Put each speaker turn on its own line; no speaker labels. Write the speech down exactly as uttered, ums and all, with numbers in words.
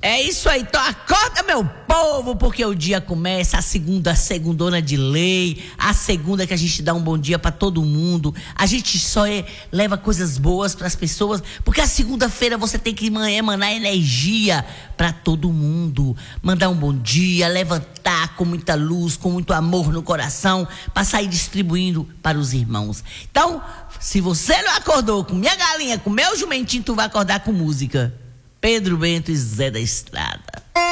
É isso aí, então acorda, meu povo, porque o dia começa, a segunda, a segundona de lei, a segunda que a gente dá um bom dia pra todo mundo, a gente só é, leva coisas boas pras pessoas, porque a segunda-feira você tem que emanar energia pra todo mundo, mandar um bom dia, levantar com muita luz, com muito amor no coração, pra sair distribuindo para os irmãos. Então, se você não acordou com minha galinha, com meu jumentinho, tu vai acordar com música. Pedro Bento e Zé da Estrada.